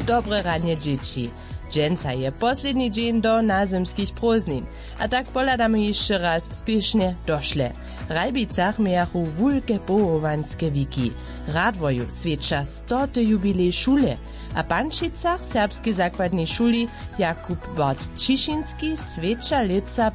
dobre ranie dzieci. Dżęca je posledni dzień do nazymskich prózdnin, a tak poladamy jeszcze raz spiesznie doszle. W Rajbicach miachu wulke połowanskie wiki. Radwoju świecza 100. jubilej szule, a Pančicach serbskiej zakładnej szuli Jakub Bart Ciszynski świecza lica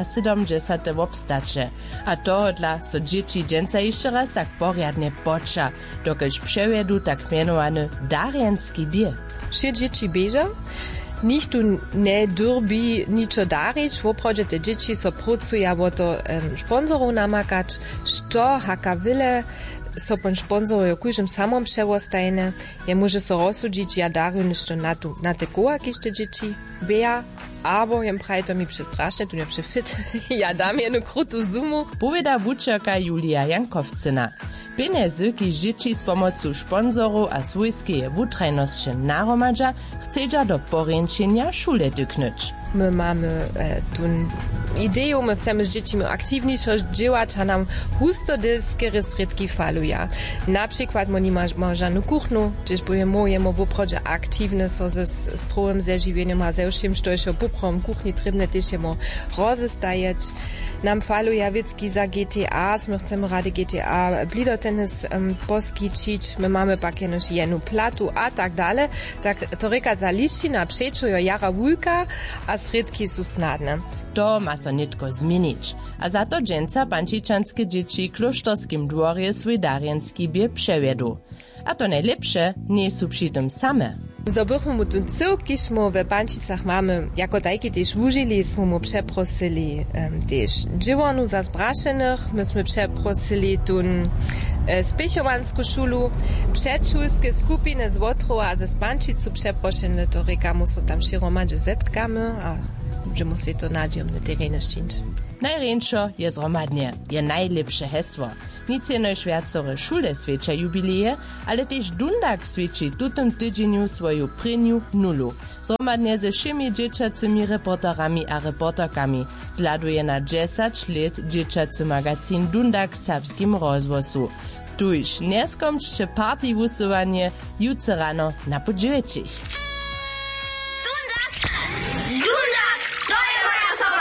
75 w obstacze. A tohodla so dzieci dżęca jeszcze raz tak porядnie poča, dokelž przewiedu tak mianowany Darjanski bier. Wše dzieci bieža? Nichtu ne durbi ničo darić, w oprodzie te dzieci so pracuja o to sponsorów namakać, što haka wyle so pon sponsorują kujżym samom przewostajne, je może so rozsudzić, ja daruję jeszcze na te koła, kiež te dzieci beja, abo jem praje to mi przestraszne, tu nie przefit, ja dam jednu krutu sumu. Powieda wučerka Julia Jankowscyna. Pieniędzy, ki dzieci z pomocą sponsorów a swojskie wutrajności naromadza, chcedza do poręczenia szule dyknąć. My mamy tu ideę, my chcemy z dziećmi aktywniejszo działać, a nam husto dyskie sredki faluja. Na przykład my nie możemy kuchnu, gdzieś bojemy w oprodzie aktywne so ze strojem zeżywieniem, a ze wszystkim, co jeszcze poprom kuchni trybne też jemu rozestajeć. Nam faluja wiecki za GTA, my chcemy rady GTA blidotennis poskičić, my mamy pak jednu platu a tak dalej. Tak to reka ta liščina przeczujo jara wulka, a sredki su snadne. To ma so nitko zmienić. A za to dżęca pančičanske dzieci kloštorskim dworje swój darjanski bier przewiedu. A to najlepsze nie są przy tym same. Zobychmy mu tu cyrki smo w Pančicach mamy, jako tajki też użyli, smo mu przeprosili też dziewonu za zbraszenych, myśmy przeprosili tu spiechowanską szulu, przedszulskie skupiny z Wotrowa, a ze Pančicu przeproszene, to rekamo so tam širomadže zetkamy, a że musi to nadziemne tereny szczyć. Najręczo je zromadnie, je najlepsze hesło. Nic jenož viacore šule svieča jubileje, ale tež Dundak svieči tutom tydzieniu svoju prynju nulu. Zromadnie ze všemi dzieciacymi reporterami a reporterkami zladuje na 10 let dzieciacy magazin Dundak w serbskim rozwosu. Tuż neskomčće party wusowanie jutro rano na po 9.